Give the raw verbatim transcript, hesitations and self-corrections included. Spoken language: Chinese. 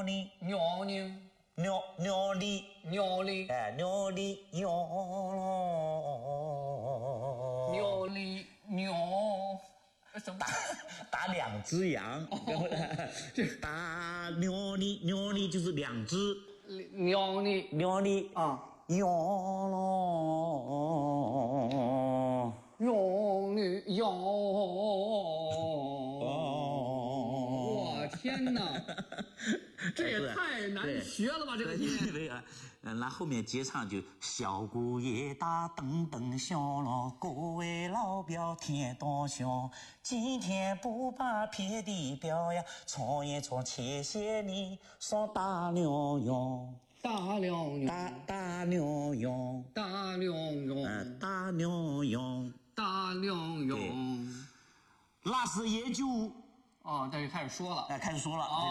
鸟呢， 鸟呢？ 鸟鸟里， 鸟里， 哎，鸟里鸟咯， 鸟里鸟，什么？ 打打两只羊，打鸟里鸟里就是两只， 鸟呢？ 鸟里啊， 鸟咯， 鸟呢？鸟。我天哪！这也太难学了吧！这个题。 对啊，嗯，那后面接唱就小姑爷大灯灯响了，各位老表听到响，今天不把撇的表呀，闯一闯，谢谢你上大辽阳， 大辽阳， 大大辽阳， 大辽阳， 嗯，大辽阳， 大辽阳。 那是也就哦，这就开始说了。 哎，开始说了。